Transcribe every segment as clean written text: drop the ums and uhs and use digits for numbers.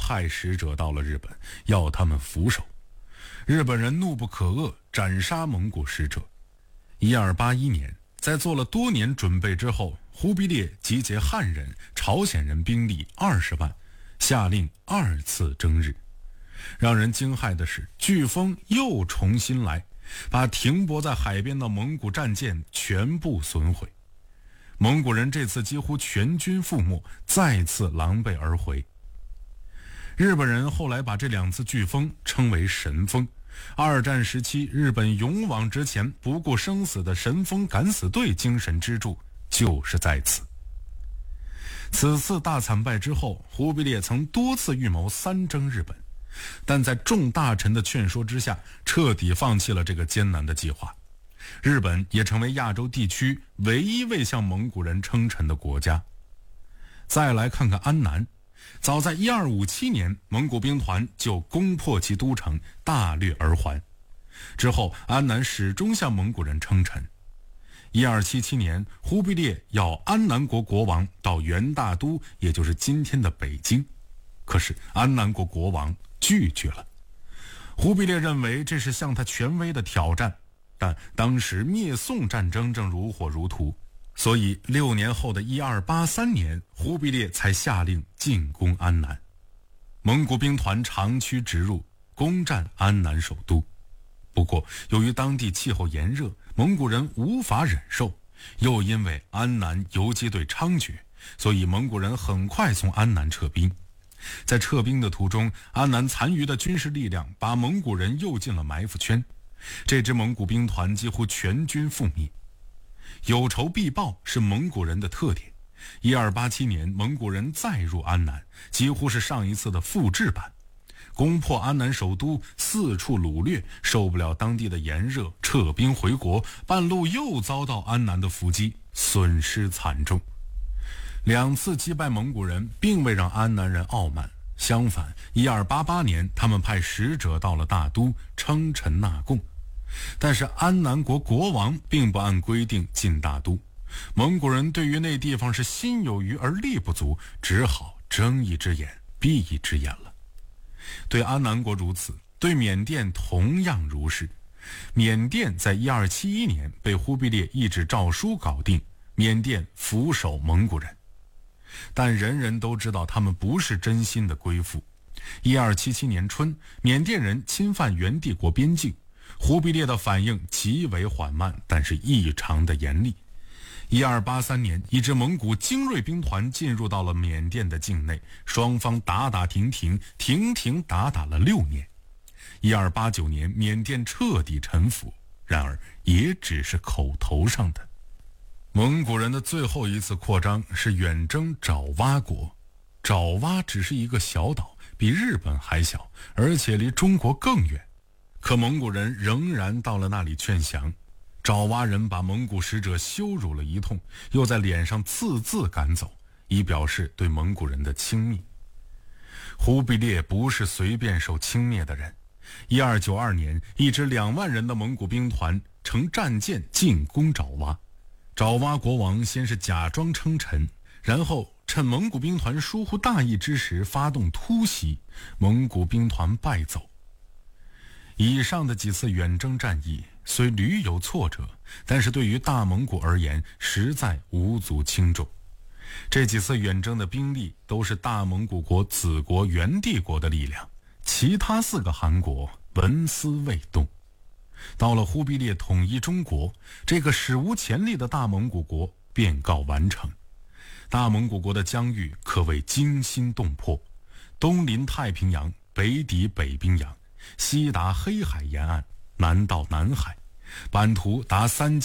派使者到了日本，要他们俯首。日本人怒不可遏，斩杀蒙古使者。1281年，在做了多年准备之后，忽必烈集结汉人、朝鲜人兵力20万，下令2次征日。让人惊骇的是，飓风又重新来，把停泊在海边的蒙古战舰全部损毁。蒙古人这次几乎全军覆没，再次狼狈而回。日本人后来把这2次飓风称为神风。二战时期日本勇往直前、不顾生死的神风敢死队精神支柱就是在此。此次大惨败之后，忽必烈曾多次预谋3征日本，但在众大臣的劝说之下，彻底放弃了这个艰难的计划。日本也成为亚洲地区唯一未向蒙古人称臣的国家。再来看看安南，早在1257年，蒙古兵团就攻破其都城，大掠而还。之后，安南始终向蒙古人称臣。1277年，忽必烈要安南国国王到元大都，也就是今天的北京，可是安南国国王拒绝了。忽必烈认为这是向他权威的挑战，但当时灭宋战争正如火如荼，所以6年后的1283年，忽必烈才下令进攻安南。蒙古兵团长驱直入，攻占安南首都。不过由于当地气候炎热，蒙古人无法忍受，又因为安南游击队猖獗，所以蒙古人很快从安南撤兵。在撤兵的途中，安南残余的军事力量把蒙古人诱进了埋伏圈，这支蒙古兵团几乎全军覆灭。有仇必报是蒙古人的特点。1287年，蒙古人再入安南，几乎是上一次的复制版。攻破安南首都，四处掳掠，受不了当地的炎热，撤兵回国，半路又遭到安南的伏击，损失惨重。2次击败蒙古人并未让安南人傲慢，相反，1288年他们派使者到了大都，称臣纳贡。但是安南国国王并不按规定进大都，蒙古人对于那地方是心有余而力不足，只好睁一只眼闭一只眼了。对安南国如此，对缅甸同样如是。缅甸在1271年被忽必烈一纸诏书搞定，缅甸俯首蒙古人。但人人都知道他们不是真心的归附。1277年春，缅甸人侵犯元帝国边境，忽必烈的反应极为缓慢，但是异常的严厉。1283年，一支蒙古精锐兵团进入到了缅甸的境内，双方打打停停，停停打打了6年。1289年，缅甸彻底臣服，然而也只是口头上的。蒙古人的最后一次扩张是远征爪哇国。爪哇只是一个小岛，比日本还小，而且离中国更远。可蒙古人仍然到了那里劝降。爪哇人把蒙古使者羞辱了一通，又在脸上刺字赶走，以表示对蒙古人的轻蔑。忽必烈不是随便受轻蔑的人。1292年，一支2万人的蒙古兵团乘战舰进攻爪哇。爪哇国王先是假装称臣，然后趁蒙古兵团疏忽大意之时发动突袭，蒙古兵团败走。以上的几次远征战役虽屡有挫折，但是对于大蒙古而言实在无足轻重。这几次远征的兵力都是大蒙古国子国元帝国的力量，其他4个汗国纹丝未动。到了忽必烈统一中国，这个史无前例的大蒙古国便告完成。大蒙古国的疆域可谓惊心动魄，东临太平洋，北抵北冰洋，西达黑海沿岸，南到南海，版图达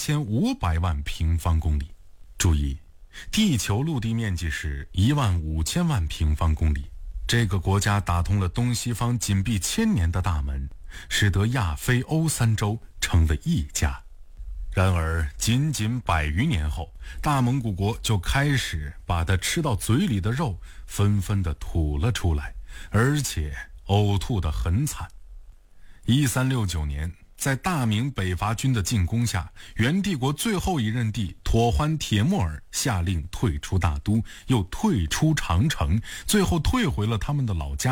3500万平方公里。注意，地球陆地面积是15000万平方公里。这个国家打通了东西方紧闭1000年的大门，使得亚非欧3洲成了一家。然而仅仅100余年后，大蒙古国就开始把它吃到嘴里的肉纷纷地吐了出来，而且呕吐得很惨。1369年，在大明北伐军的进攻下，元帝国最后一任帝妥欢帖木儿下令退出大都，又退出长城，最后退回了他们的老家。